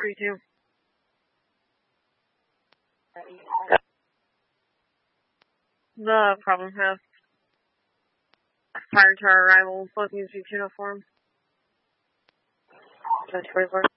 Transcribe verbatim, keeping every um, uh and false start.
three two. The problem has prior to our arrival, both use uniform. ten twenty-four.